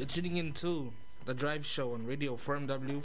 You're tuning in to The Drive Show on Radio Firm W